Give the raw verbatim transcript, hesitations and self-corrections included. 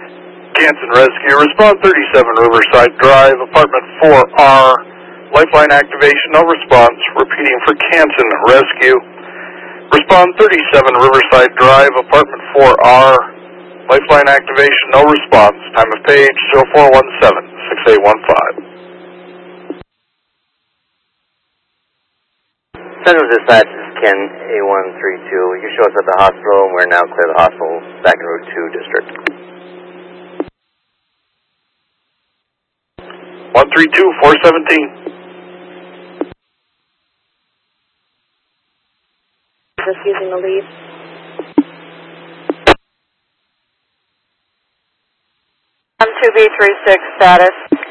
Canton Rescue, respond thirty-seven Riverside Drive, apartment four R. Lifeline activation, no response. Repeating for Canton Rescue. Respond thirty-seven Riverside Drive, apartment four R. Lifeline activation, no response. Time of page zero four one seven, six eight one five. Central Dispatch, this is Ken, A one three two. You show us at the hospital, and we're now clear the hospital back in Route two District. one three two, four seventeen. Just using the lead. M two B three six status.